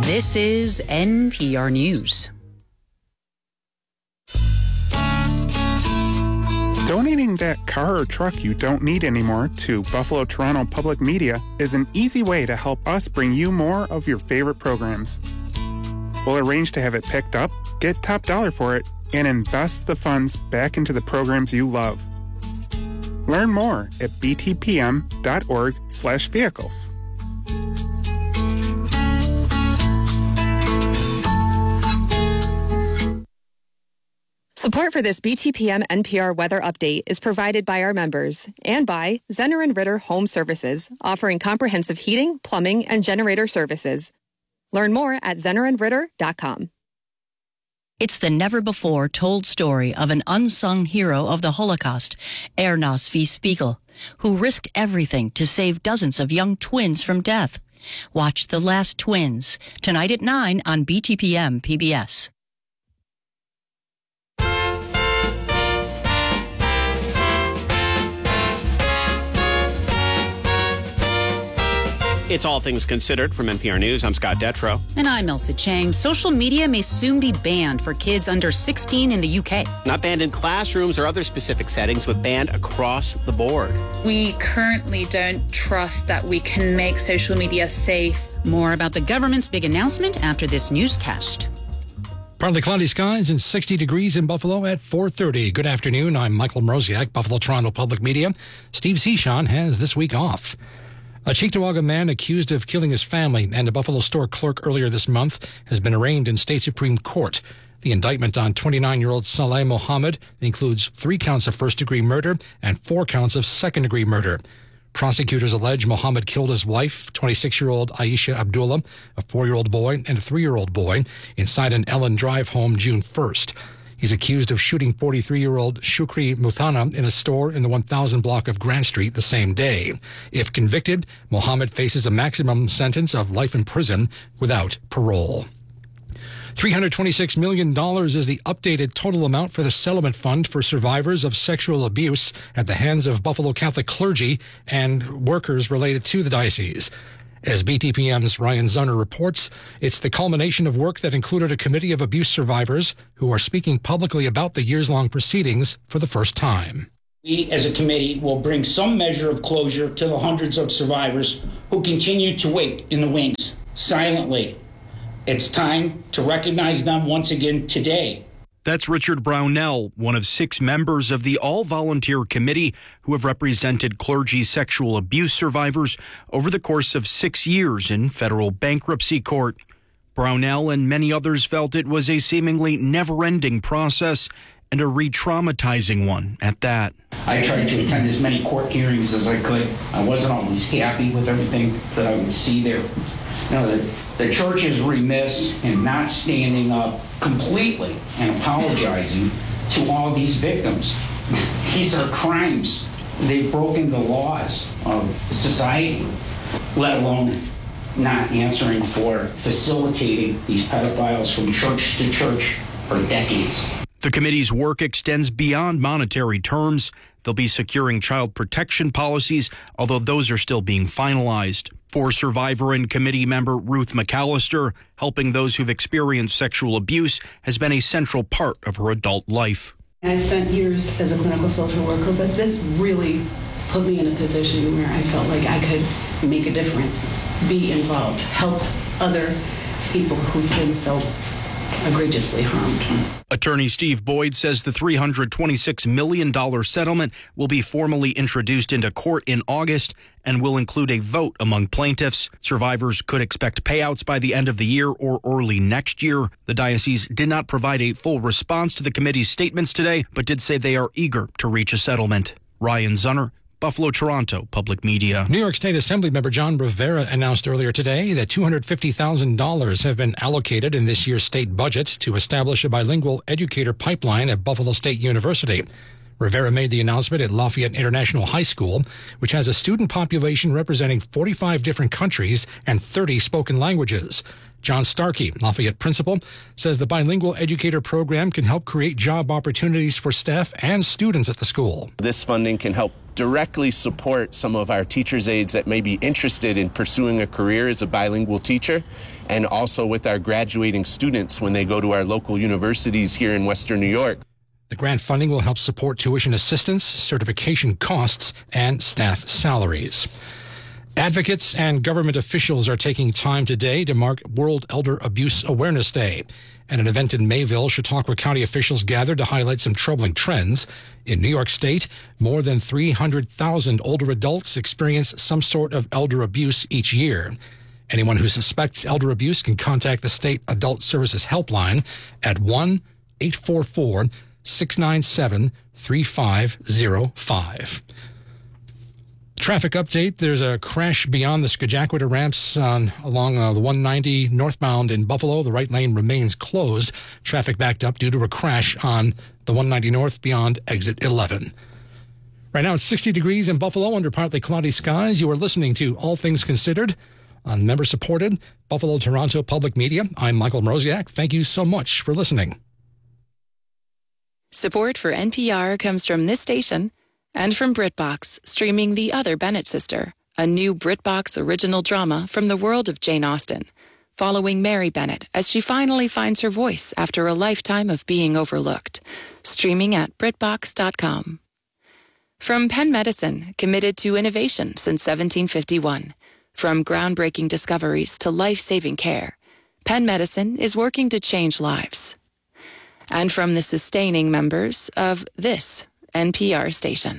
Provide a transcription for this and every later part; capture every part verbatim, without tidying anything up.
This is N P R News. Donating that car or truck you don't need anymore to Buffalo Toronto Public Media is an easy way to help us bring you more of your favorite programs. We'll arrange to have it picked up, get top dollar for it, and invest the funds back into the programs you love. Learn more at btpm.org slash vehicles. Support for this B T P M N P R weather update is provided by our members and by Zenner and Ritter Home Services, offering comprehensive heating, plumbing, and generator services. Learn more at zenner and ritter dot com. It's the never-before-told story of an unsung hero of the Holocaust, Ernst V. Spiegel, who risked everything to save dozens of young twins from death. Watch The Last Twins, tonight at nine on B T P M P B S. It's All Things Considered from N P R News. I'm Scott Detrow. And I'm Elsa Chang. Social media may soon be banned for kids under sixteen in the U K. Not banned in classrooms or other specific settings, but banned across the board. We currently don't trust that we can make social media safe. More about the government's big announcement after this newscast. Partly cloudy skies and sixty degrees in Buffalo at four thirty. Good afternoon. I'm Michael Mroziak, Buffalo Toronto Public Media. Steve Seashon has this week off. A Cheektowaga man accused of killing his family and a Buffalo store clerk earlier this month has been arraigned in state Supreme Court. The indictment on twenty-nine-year-old Saleh Mohammed includes three counts of first-degree murder and four counts of second-degree murder. Prosecutors allege Mohammed killed his wife, twenty-six-year-old Aisha Abdullah, a four-year-old boy, and a three-year-old boy inside an Ellen Drive home June first. He's accused of shooting forty-three-year-old Shukri Muthana in a store in the one thousand block of Grant Street the same day. If convicted, Mohammed faces a maximum sentence of life in prison without parole. three hundred twenty-six million dollars is the updated total amount for the settlement fund for survivors of sexual abuse at the hands of Buffalo Catholic clergy and workers related to the diocese. As B T P M's Ryan Zunner reports, it's the culmination of work that included a committee of abuse survivors who are speaking publicly about the years-long proceedings for the first time. We, as a committee, will bring some measure of closure to the hundreds of survivors who continue to wait in the wings, silently. It's time to recognize them once again today. That's Richard Brownell, one of six members of the all-volunteer committee who have represented clergy sexual abuse survivors over the course of six years in federal bankruptcy court. Brownell and many others felt it was a seemingly never-ending process and a re-traumatizing one at that. I tried to attend as many court hearings as I could. I wasn't always happy with everything that I would see there. You know, the, the church is remiss in not standing up completely and apologizing to all these victims. These are crimes. They've broken the laws of society, let alone not answering for facilitating these pedophiles from church to church for decades. The committee's work extends beyond monetary terms. They'll be securing child protection policies, although those are still being finalized. For survivor and committee member Ruth McAllister, helping those who've experienced sexual abuse has been a central part of her adult life. I spent years as a clinical social worker, but this really put me in a position where I felt like I could make a difference, be involved, help other people who've been so egregiously harmed. Attorney Steve Boyd says the three hundred twenty-six million dollars settlement will be formally introduced into court in August and will include a vote among plaintiffs. Survivors could expect payouts by the end of the year or early next year. The diocese did not provide a full response to the committee's statements today, but did say they are eager to reach a settlement. Ryan Zunner, Buffalo Toronto Public Media. New York State Assemblymember John Rivera announced earlier today that two hundred fifty thousand dollars have been allocated in this year's state budget to establish a bilingual educator pipeline at Buffalo State University. Rivera made the announcement at Lafayette International High School, which has a student population representing forty-five different countries and thirty spoken languages. John Starkey, Lafayette principal, says the bilingual educator program can help create job opportunities for staff and students at the school. This funding can help directly support some of our teachers' aides that may be interested in pursuing a career as a bilingual teacher, and also with our graduating students when they go to our local universities here in Western New York. The grant funding will help support tuition assistance, certification costs, and staff salaries. Advocates and government officials are taking time today to mark World Elder Abuse Awareness Day. At an event in Mayville, Chautauqua County officials gathered to highlight some troubling trends. In New York State, more than three hundred thousand older adults experience some sort of elder abuse each year. Anyone who suspects elder abuse can contact the State Adult Services Helpline at one eight four four, six nine seven, three five zero five. Traffic update. There's a crash beyond the Scajaquita ramps on, along uh, the one ninety northbound in Buffalo. The right lane remains closed. Traffic backed up due to a crash on the one ninety north beyond exit eleven. Right now it's sixty degrees in Buffalo under partly cloudy skies. You are listening to All Things Considered on member-supported Buffalo-Toronto Public Media. I'm Michael Mroziak. Thank you so much for listening. Support for N P R comes from this station and from BritBox, streaming The Other Bennett Sister, a new BritBox original drama from the world of Jane Austen, following Mary Bennett as she finally finds her voice after a lifetime of being overlooked. Streaming at Brit Box dot com. From Penn Medicine, committed to innovation since seventeen fifty-one. From groundbreaking discoveries to life-saving care, Penn Medicine is working to change lives. And from the sustaining members of this N P R station.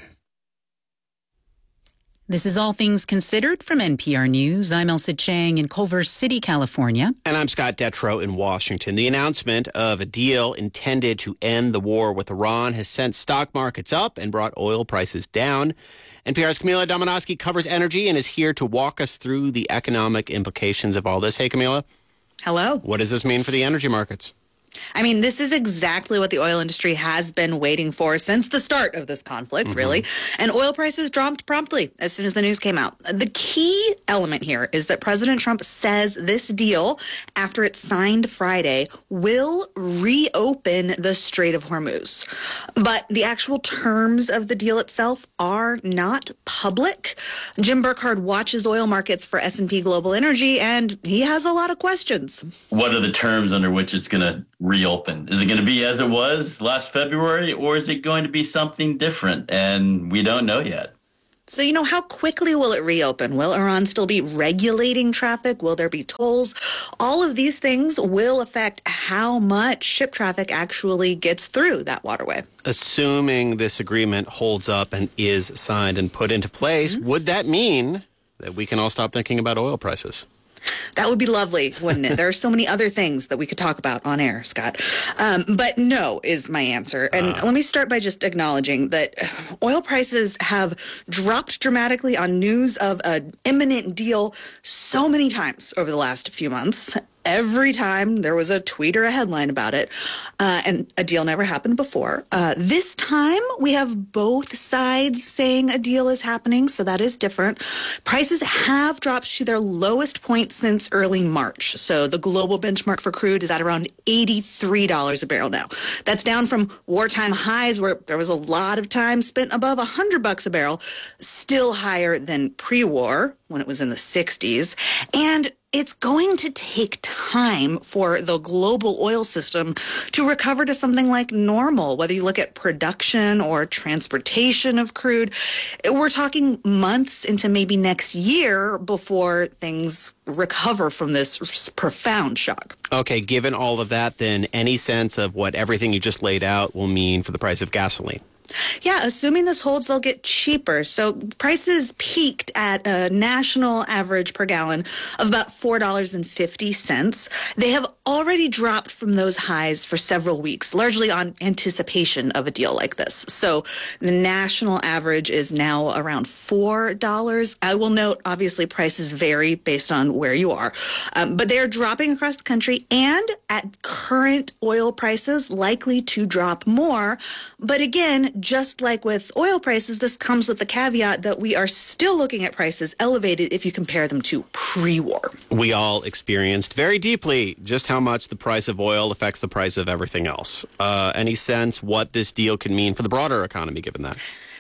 This is All Things Considered from N P R News. I'm Elsa Chang in Culver City, California. And I'm Scott Detrow in Washington. The announcement of a deal intended to end the war with Iran has sent stock markets up and brought oil prices down. N P R's Camila Domonoske covers energy and is here to walk us through the economic implications of all this. Hey, Camila. Hello. What does this mean for the energy markets? I mean, this is exactly what the oil industry has been waiting for since the start of this conflict, mm-hmm. really. And oil prices dropped promptly as soon as the news came out. The key element here is that President Trump says this deal, after it's signed Friday, will reopen the Strait of Hormuz. But the actual terms of the deal itself are not public. Jim Burkhardt watches oil markets for S and P Global Energy, and he has a lot of questions. What are the terms under which it's going to reopen? Is it going to be as it was last February, or is it going to be something different? And we don't know yet. So, you know, how quickly will it reopen? Will Iran still be regulating traffic? Will there be tolls? All of these things will affect how much ship traffic actually gets through that waterway. Assuming this agreement holds up and is signed and put into place, mm-hmm. would that mean that we can all stop thinking about oil prices? That would be lovely, wouldn't it? There are so many other things that we could talk about on air, Scott. Um, but no is my answer. And uh. let me start by just acknowledging that oil prices have dropped dramatically on news of an imminent deal so many times over the last few months. Every time there was a tweet or a headline about it, uh, and a deal never happened before. Uh, this time, we have both sides saying a deal is happening, so that is different. Prices have dropped to their lowest point since early March. So the global benchmark for crude is at around eighty-three dollars a barrel now. That's down from wartime highs where there was a lot of time spent above one hundred bucks a barrel, still higher than pre-war when it was in the sixties. And it's going to take time for the global oil system to recover to something like normal, whether you look at production or transportation of crude. We're talking months into maybe next year before things recover from this profound shock. Okay, given all of that, then any sense of what everything you just laid out will mean for the price of gasoline? Yeah, assuming this holds, they'll get cheaper. So prices peaked at a national average per gallon of about four dollars and fifty cents. They have already dropped from those highs for several weeks, largely on anticipation of a deal like this. So the national average is now around four dollars. I will note, obviously, prices vary based on where you are. Um, but they are dropping across the country and at current oil prices, likely to drop more. But again, just like with oil prices, this comes with the caveat that we are still looking at prices elevated if you compare them to pre-war. We all experienced very deeply just how much the price of oil affects the price of everything else. Uh, any sense what this deal can mean for the broader economy, given that?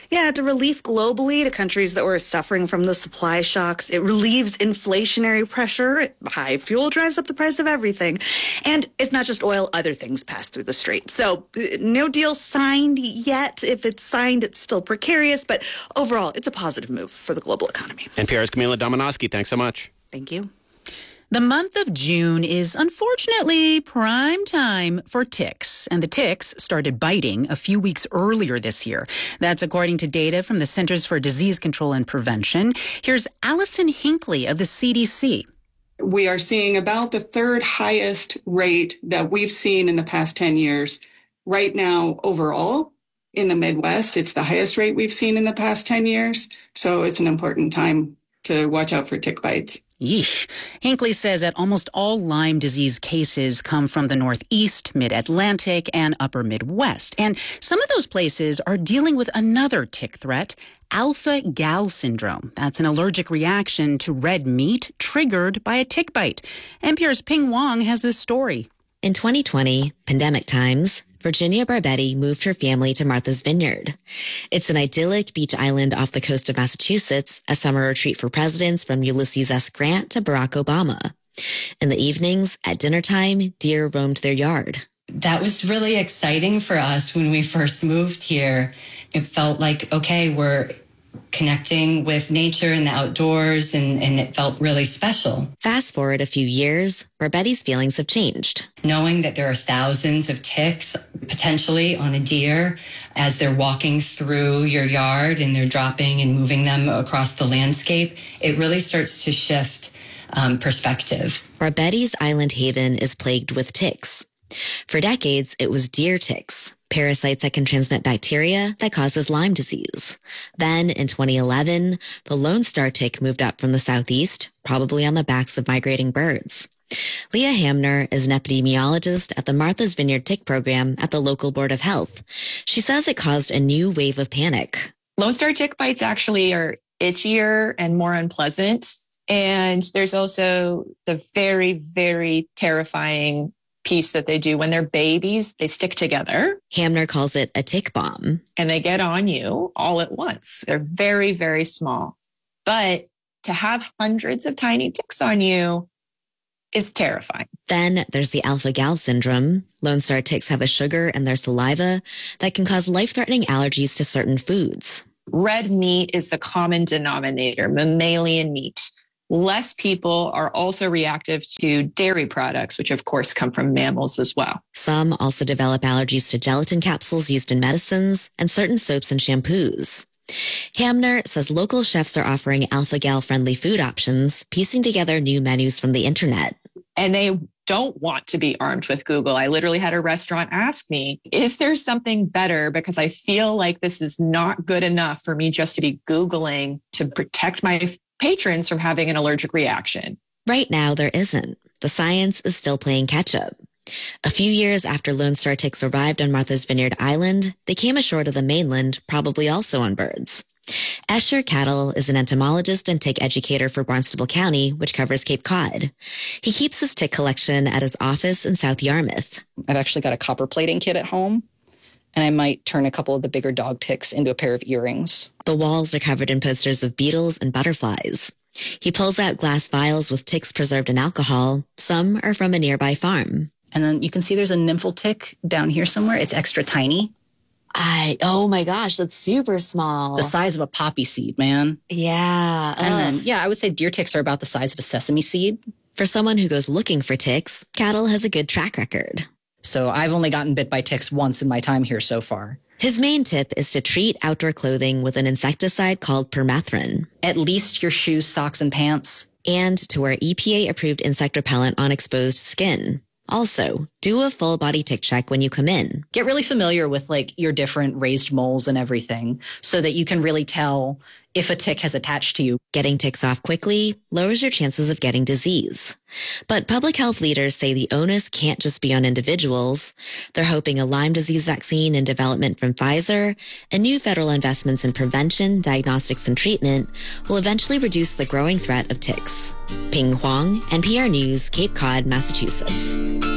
Yeah, to relief globally to countries that were suffering from the supply shocks. It relieves inflationary pressure. High fuel drives up the price of everything. And it's not just oil, other things pass through the strait. So no deal signed yet. If it's signed, it's still precarious. But overall, it's a positive move for the global economy. N P R's Camila Domonoske, thanks so much. Thank you. The month of June is unfortunately prime time for ticks, and the ticks started biting a few weeks earlier this year. That's according to data from the Centers for Disease Control and Prevention. Here's Allison Hinckley of the C D C. We are seeing about the third highest rate that we've seen in the past ten years. Right now, overall, in the Midwest, it's the highest rate we've seen in the past ten years. So it's an important time to watch out for tick bites. Yeesh. Hinckley says that almost all Lyme disease cases come from the Northeast, Mid-Atlantic, and Upper Midwest. And some of those places are dealing with another tick threat, alpha-gal syndrome. That's an allergic reaction to red meat triggered by a tick bite. N P R's Ping Wong has this story. In twenty twenty, pandemic times, Virginia Barbetti moved her family to Martha's Vineyard. It's an idyllic beach island off the coast of Massachusetts, a summer retreat for presidents from Ulysses S. Grant to Barack Obama. In the evenings, at dinner time, deer roamed their yard. That was really exciting for us when we first moved here. It felt like, okay, we're connecting with nature and the outdoors, and, and it felt really special. Fast forward a few years, Barbetti's feelings have changed. Knowing that there are thousands of ticks potentially on a deer as they're walking through your yard and they're dropping and moving them across the landscape, it really starts to shift um, perspective. Barbetti's island haven is plagued with ticks. For decades, it was deer ticks, parasites that can transmit bacteria that causes Lyme disease. Then, in twenty eleven, the Lone Star tick moved up from the southeast, probably on the backs of migrating birds. Leah Hamner is an epidemiologist at the Martha's Vineyard Tick Program at the local Board of Health. She says it caused a new wave of panic. Lone Star tick bites actually are itchier and more unpleasant. And there's also the very, very terrifying piece that they do when they're babies. They stick together. Hamner calls it a tick bomb. And they get on you all at once. They're very, very small. But to have hundreds of tiny ticks on you is terrifying. Then there's the alpha-gal syndrome. Lone Star ticks have a sugar in their saliva that can cause life-threatening allergies to certain foods. Red meat is the common denominator, mammalian meat. Less people are also reactive to dairy products, which of course come from mammals as well. Some also develop allergies to gelatin capsules used in medicines and certain soaps and shampoos. Hamner says local chefs are offering alpha-gal friendly food options, piecing together new menus from the internet. And they don't want to be armed with Google. I literally had a restaurant ask me, is there something better? Because I feel like this is not good enough for me just to be Googling to protect my patrons from having an allergic reaction. Right now, there isn't. The science is still playing catch up. A few years after Lone Star ticks arrived on Martha's Vineyard Island, they came ashore to the mainland, probably also on birds. Escher Cattle is an entomologist and tick educator for Barnstable County, which covers Cape Cod. He keeps his tick collection at his office in South Yarmouth. I've actually got a copper plating kit at home, and I might turn a couple of the bigger dog ticks into a pair of earrings. The walls are covered in posters of beetles and butterflies. He pulls out glass vials with ticks preserved in alcohol. Some are from a nearby farm. And then you can see there's a nymphal tick down here somewhere. It's extra tiny. I, oh my gosh, that's super small. The size of a poppy seed, man. Yeah. And Ugh. then, yeah, I would say deer ticks are about the size of a sesame seed. For someone who goes looking for ticks, Cattle has a good track record. So I've only gotten bit by ticks once in my time here so far. His main tip is to treat outdoor clothing with an insecticide called permethrin. At least your shoes, socks, and pants. And to wear E P A-approved insect repellent on exposed skin. Also, do a full body tick check when you come in. Get really familiar with like your different raised moles and everything so that you can really tell if a tick has attached to you. Getting ticks off quickly lowers your chances of getting disease. But public health leaders say the onus can't just be on individuals. They're hoping a Lyme disease vaccine in development from Pfizer and new federal investments in prevention, diagnostics, and treatment will eventually reduce the growing threat of ticks. Ping Huang, N P R News, Cape Cod, Massachusetts.